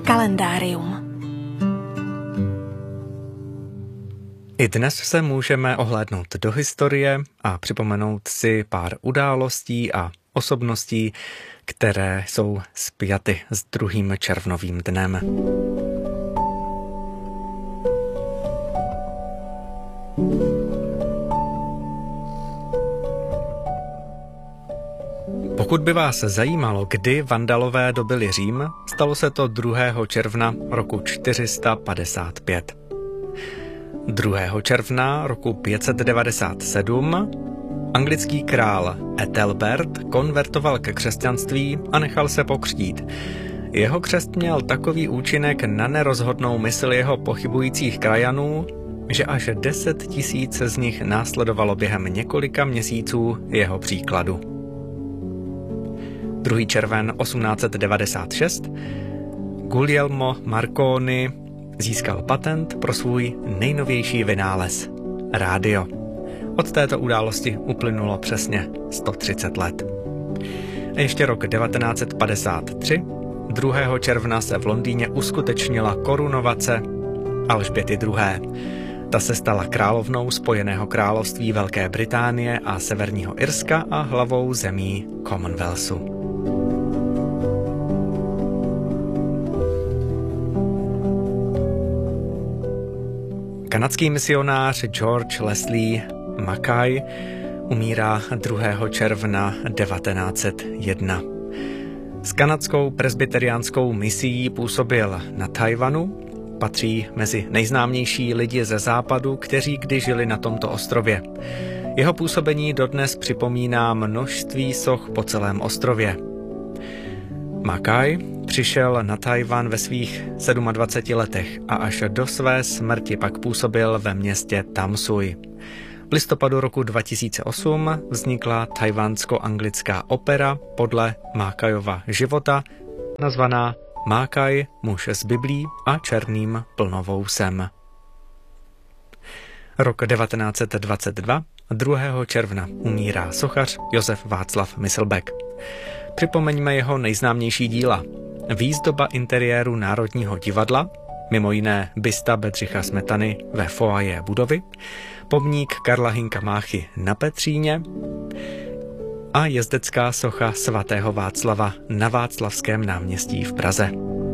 Kalendárium. I dnes se můžeme ohlédnout do historie a připomenout si pár událostí a osobností, které jsou spjaty s 2. červnovým dnem. Pokud by vás zajímalo, kdy Vandalové dobyli Řím, stalo se to 2. června roku 455. 2. června roku 597 anglický král Ethelbert konvertoval ke křesťanství a nechal se pokřtít. Jeho křest měl takový účinek na nerozhodnou mysl jeho pochybujících krajanů, že až 10 000 z nich následovalo během několika měsíců jeho příkladu. 2. červen 1896 Guglielmo Marconi získal patent pro svůj nejnovější vynález – rádio. Od této události uplynulo přesně 130 let. A ještě rok 1953. 2. června se v Londýně uskutečnila korunovace Alžběty II. Ta se stala královnou Spojeného království Velké Británie a Severního Irska a hlavou zemí Commonwealthu. Kanadský misionář George Leslie Mackay umírá 2. června 1901. S kanadskou presbyteriánskou misií působil na Tchaj-wanu, patří mezi nejznámější lidi ze západu, kteří kdy žili na tomto ostrově. Jeho působení dodnes připomíná množství soch po celém ostrově. Mackay přišel na Tchaj-wan ve svých 27 letech a až do své smrti pak působil ve městě Tamsui. V listopadu roku 2008 vznikla tchajwansko-anglická opera podle Mackayova života, nazvaná Mackay, muž z Biblí a černým plnovousem. Rok 1922, 2. června, umírá sochař Josef Václav Myslbek. Připomeňme jeho nejznámější díla. Výzdoba interiéru Národního divadla, mimo jiné bysta Bedřicha Smetany ve foaje budovy, pomník Karla Hynka Máchy na Petříně a jezdecká socha svatého Václava na Václavském náměstí v Praze.